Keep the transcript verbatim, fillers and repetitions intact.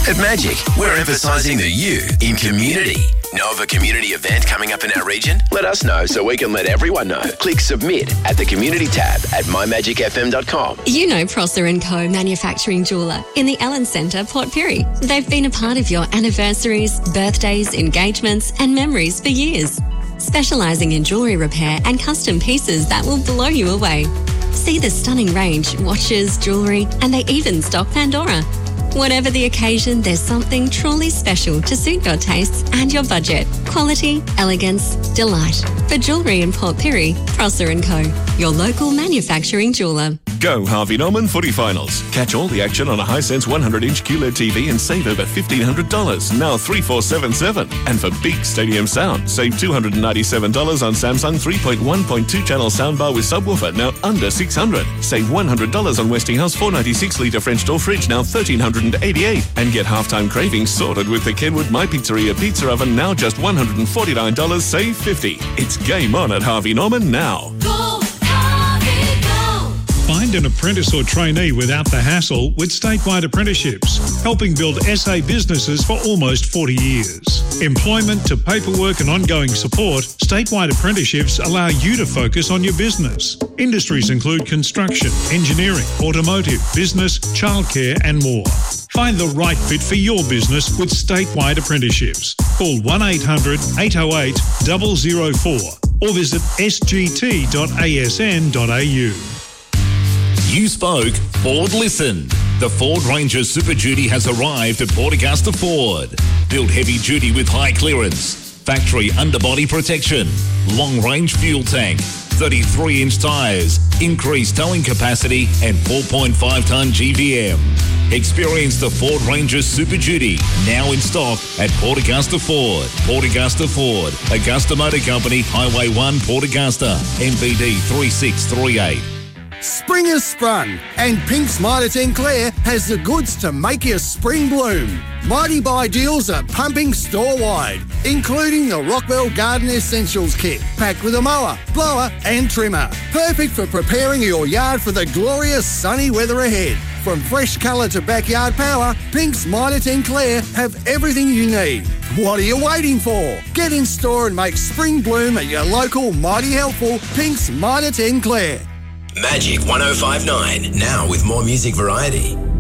At Magic, we're emphasising the you in community. Know of a community event coming up in our region? Let us know so we can let everyone know. Click submit at the community tab at my magic f m dot com. You know Prosser and Co Manufacturing Jeweller in the Ellen Centre, Port Pirie. They've been a part of your anniversaries, birthdays, engagements and memories for years. Specialising in jewellery repair and custom pieces that will blow you away. See the stunning range, watches, jewellery, and they even stock Pandora. Whatever the occasion, there's something truly special to suit your tastes and your budget. Quality, elegance, delight. For jewellery in Port Pirie, Prosser and Co, your local manufacturing jeweller. Go Harvey Norman Footy Finals. Catch all the action on a Hisense one hundred inch Q L E D T V and save over fifteen hundred dollars, now three four seven seven. And for big stadium sound, save two hundred ninety-seven dollars on Samsung three point one point two channel soundbar with subwoofer, now under six hundred dollars. Save one hundred dollars on Westinghouse four ninety-six litre French door fridge, now one thousand three hundred eighty-eight dollars. And get halftime cravings sorted with the Kenwood My Pizzeria pizza oven, now just one hundred forty-nine dollars, save fifty dollars. It's game on at Harvey Norman now. Go, Harvey, go! Find an apprentice or trainee without the hassle with Statewide Apprenticeships, helping build S A businesses for almost forty years. Employment to paperwork and ongoing support, Statewide Apprenticeships allow you to focus on your business. Industries include construction, engineering, automotive, business, childcare and more. Find the right fit for your business with Statewide Apprenticeships. Call one eight hundred eight oh eight zero zero four or visit s g t dot a s n dot a u. You spoke, Ford listened. The Ford Ranger Super Duty has arrived at Port Augusta Ford. Built heavy duty with high clearance, factory underbody protection, long range fuel tank, thirty-three inch tyres, increased towing capacity and four point five tonne G V M. Experience the Ford Ranger Super Duty, now in stock at Port Augusta Ford. Port Augusta Ford, Augusta Motor Company, Highway one, Port Augusta, M B D three six three eight. Spring has sprung and Pink's Mitre ten Clare has the goods to make your spring bloom. Mighty Buy deals are pumping store-wide, including the Rockwell Garden Essentials Kit, packed with a mower, blower and trimmer. Perfect for preparing your yard for the glorious sunny weather ahead. From fresh colour to backyard power, Pink's Mitre ten Clare have everything you need. What are you waiting for? Get in store and make spring bloom at your local mighty helpful Pink's Mitre ten Clare. Magic one oh five point nine, now with more music variety.